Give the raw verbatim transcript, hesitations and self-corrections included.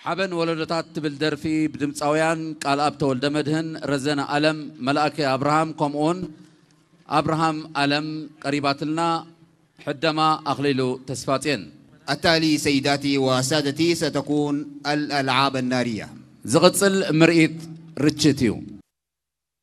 حبن ولدتات بالدرفي بدمصاويان قال اب تولد مدهن رزنا ألم ملائكة أبراهام كومون أبراهام ألم قريباتلنا حدما أخليلو تسفاتين. التالي سيداتي وسادتي ستكون الألعاب النارية. زغتصل مرئيت رتشتيو.